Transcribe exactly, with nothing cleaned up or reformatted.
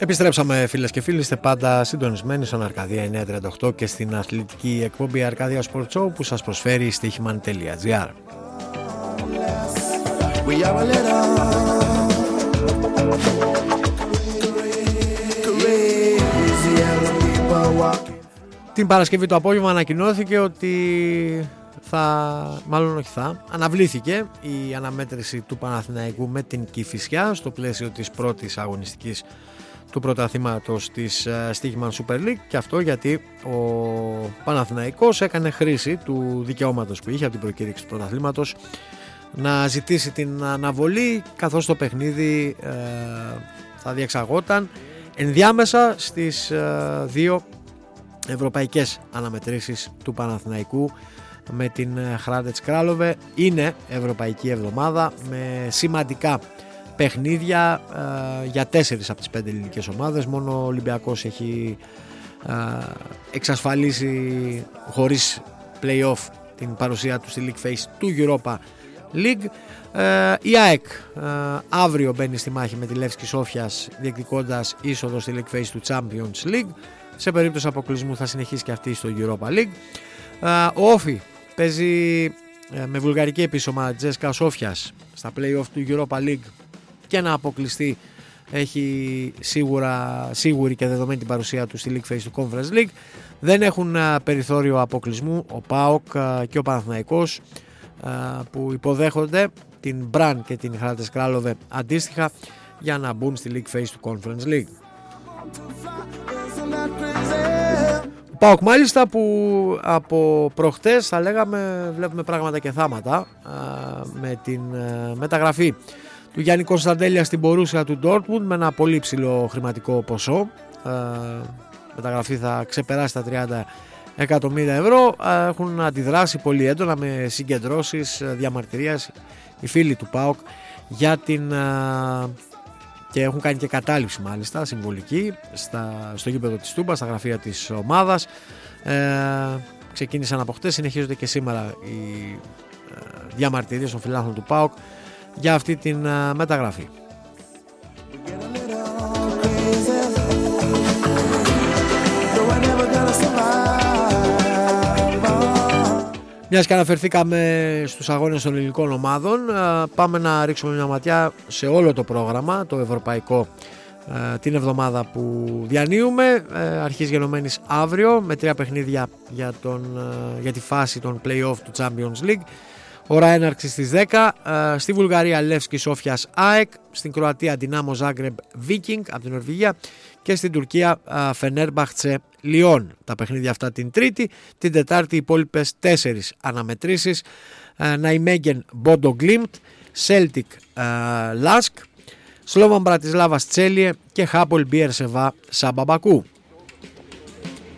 Επιστρέψαμε φίλες και φίλοι, είστε πάντα συντονισμένοι στον Αρκαδία εννιακόσια τριάντα οκτώ και στην αθλητική εκπομπή Αρκαδία Sport Show που σας προσφέρει η στοίχημαν τελεία τζι άρ. Την Παρασκευή το απόγευμα ανακοινώθηκε ότι θα, μάλλον όχι θα, αναβλήθηκε η αναμέτρηση του Παναθηναϊκού με την Κηφισιά στο πλαίσιο της πρώτης αγωνιστικής του πρωταθλήματος της Στοίχημαν Super League, και αυτό γιατί ο Παναθηναϊκός έκανε χρήση του δικαιώματος που είχε από την προκήρυξη του πρωταθλήματος να ζητήσει την αναβολή, καθώς το παιχνίδι ε, θα διεξαγόταν ενδιάμεσα στις ε, δύο ευρωπαϊκές αναμετρήσεις του Παναθηναϊκού με την Hrádec Králové. Είναι ευρωπαϊκή εβδομάδα με σημαντικά παιχνίδια ε, για τέσσερις από τις πέντε ελληνικές ομάδες. Μόνο ο Ολυμπιακός έχει ε, εξασφαλίσει χωρίς play-off την παρουσία του στη League Phase του Europa League. Ε, η ΑΕΚ ε, αύριο μπαίνει στη μάχη με τη Λεύσκη Σόφιας, διεκδικώντας είσοδο στη League Phase του Champions League. Σε περίπτωση αποκλεισμού θα συνεχίσει και αυτή στο Europa League. Ε, ο Όφι παίζει ε, με βουλγαρική επίσημα Τζέσκα Σόφιας στα play-off του Europa League, και να αποκλειστεί έχει σίγουρα, σίγουρη και δεδομένη την παρουσία του στη League Phase του Conference League. Δεν έχουν ε, περιθώριο αποκλεισμού ο ΠΑΟΚ ε, και ο Παναθηναϊκός, ε, που υποδέχονται την Μπραν και την Hrádec Králové αντίστοιχα για να μπουν στη League Phase του Conference League. Ο ΠΑΟΚ μάλιστα, που από προχτές θα λέγαμε βλέπουμε πράγματα και θάματα ε, με την ε, μεταγραφή του Γιάννη Κωνσταντέλια στην Μπορούσια του Ντόρτμουντ με ένα πολύ ψηλό χρηματικό ποσό. Ε, μεταγραφή θα ξεπεράσει τα τριάντα εκατομμύρια ευρώ. Ε, έχουν αντιδράσει πολύ έντονα με συγκεντρώσεις διαμαρτυρίας οι φίλοι του ΠΑΟΚ για την, ε, και έχουν κάνει και κατάληψη μάλιστα συμβολική στα, στο γήπεδο της Τούμπας, στα γραφεία της ομάδας. Ε, ξεκίνησαν από χτες, συνεχίζονται και σήμερα οι ε, διαμαρτυρίες των φιλάθλων του ΠΑΟΚ για αυτή την uh, μεταγραφή. Μιας και αναφερθήκαμε στους αγώνες των ελληνικών ομάδων, uh, πάμε να ρίξουμε μια ματιά σε όλο το πρόγραμμα, το ευρωπαϊκό, uh, την εβδομάδα που διανύουμε. Uh, αρχής γενομένης αύριο με τρία παιχνίδια για, τον, uh, για τη φάση των play-off του Champions League. Ώρα έναρξη στις δέκα, ε, στη Βουλγαρία Λεύσκη Σόφιας ΑΕΚ, στην Κροατία Dinamo Zagreb Viking από την Νορβηγία και στην Τουρκία ε, Fenerbahçe Lyon. Τα παιχνίδια αυτά την Τρίτη. Την Τετάρτη οι υπόλοιπες τέσσερις αναμετρήσεις, ε, Nijmegen Bodo Glimt, Celtic ε, Lask, Slovan Bratislava Celje και Hapoel Beersheva Saba Baku.